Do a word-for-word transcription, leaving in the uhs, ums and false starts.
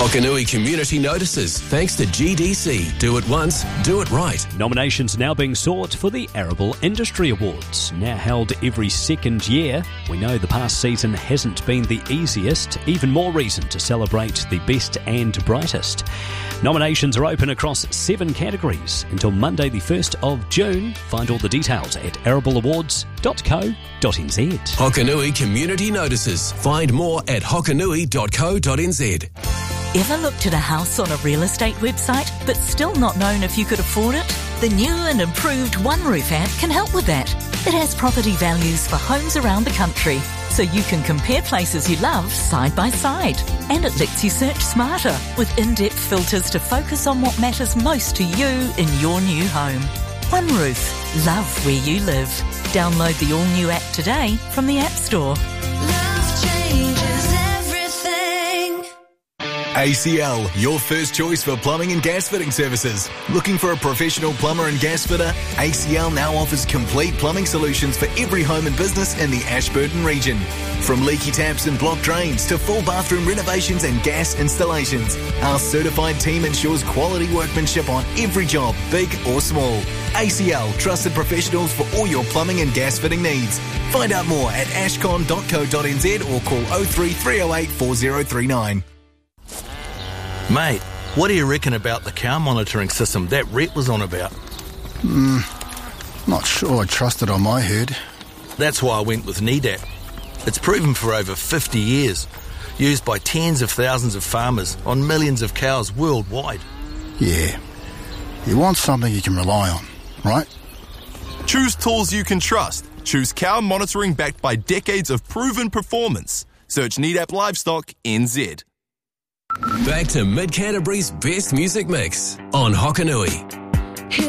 Hokanui Community Notices, thanks to G D C. Do it once, do it right. Nominations now being sought for the Arable Industry Awards, now held every second year. We know the past season hasn't been the easiest. Even more reason to celebrate the best and brightest. Nominations are open across seven categories until Monday the first of June. Find all the details at arable awards dot co dot n z. Hokanui Community Notices. Find more at hokanui dot co dot n z. Ever looked at a house on a real estate website but still not known if you could afford it? The new and improved One Roof app can help with that. It has property values for homes around the country, so you can compare places you love side by side. And it lets you search smarter with in-depth filters to focus on what matters most to you in your new home. One Roof. Love where you live. Download the all-new app today from the App Store. Love changes everything. A C L, your first choice for plumbing and gas fitting services. Looking for a professional plumber and gas fitter? A C L now offers complete plumbing solutions for every home and business in the Ashburton region. From leaky taps and blocked drains to full bathroom renovations and gas installations, our certified team ensures quality workmanship on every job, big or small. A C L, trusted professionals for all your plumbing and gas fitting needs. Find out more at ashcon dot co dot n z or call oh three three oh eight four oh three nine. Mate, what do you reckon about the cow monitoring system that Rhett was on about? Hmm, not sure I trust it on my herd. That's why I went with Nedap. It's proven for over fifty years, used by tens of thousands of farmers on millions of cows worldwide. Yeah, you want something you can rely on, right? Choose tools you can trust. Choose cow monitoring backed by decades of proven performance. Search Nedap Livestock N Z. Back to Mid Canterbury's best music mix on Hokanui.